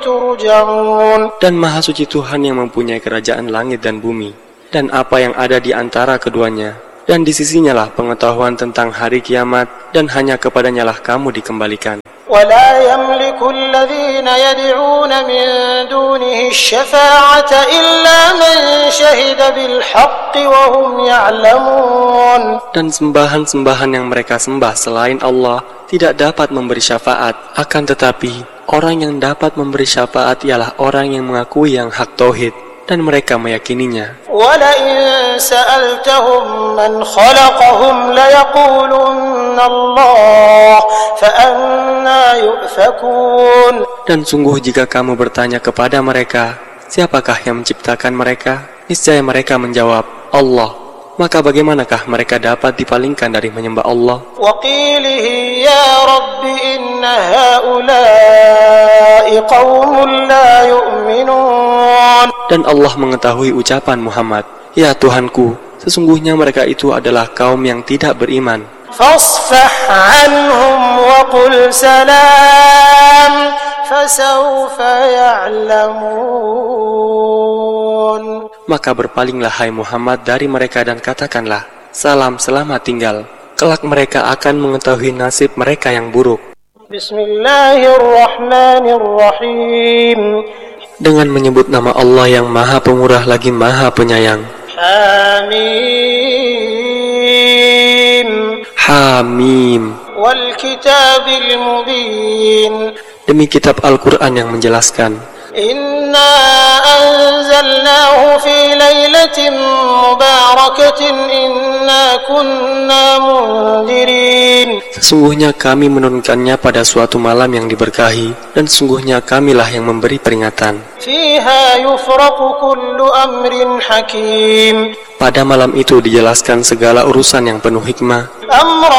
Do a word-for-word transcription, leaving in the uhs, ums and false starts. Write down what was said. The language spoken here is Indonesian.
ترجعون. Dan Maha Suci Tuhan yang mempunyai kerajaan langit dan bumi, dan apa yang ada di antara keduanya. Dan di sisinya lah pengetahuan tentang hari kiamat, dan hanya kepadanya lah kamu dikembalikan. ولا يملك الذين يدعون من دونه الشفاعة إلا من شهد بالحق وهم يعلمون. Dan sembahan-sembahan yang mereka sembah selain Allah tidak dapat memberi syafaat, akan tetapi orang yang dapat memberi syafaat ialah orang yang mengakui yang hak tauhid dan mereka meyakininya. وَلَئِن سَأَلْتَهُمْ مَنْ خَلَقَهُمْ لَيَقُولُنَّ اللَّهُ فَأَنَّى يُؤْفَكُونَ. Dan sungguh jika kamu bertanya kepada mereka, siapakah yang menciptakan mereka? Niscaya mereka menjawab, Allah. Maka bagaimanakah mereka dapat dipalingkan dari menyembah Allah? وَقِيلِهِ يَا رَبِّ إِنَّ هَؤُلَاءِ قَوْمٌ لَا يُؤْمِنُونَ. Dan Allah mengetahui ucapan Muhammad, ya Tuhanku, sesungguhnya mereka itu adalah kaum yang tidak beriman. فَاصْفَحْ عَنْهُمْ وَقُلْ سَلَامٌ فَسَوْفَ يَعْلَمُونَ. Maka berpalinglah hai Muhammad dari mereka dan katakanlah, salam selamat tinggal. Kelak mereka akan mengetahui nasib mereka yang buruk. Bismillahirrahmanirrahim. Dengan menyebut nama Allah yang Maha Pemurah lagi Maha Penyayang. Hamim. Hamim. Wal kitabil mubin. Demi kitab Al-Quran yang menjelaskan. Inna anzalnahu fi lailatin mubarakatin inna kunna mundirin. Sesungguhnya kami menurunkannya pada suatu malam yang diberkahi, dan sesungguhnya kamilah yang memberi peringatan. Fiha yufraqu kullu amrin hakim. Pada malam itu dijelaskan segala urusan yang penuh hikmah. Amran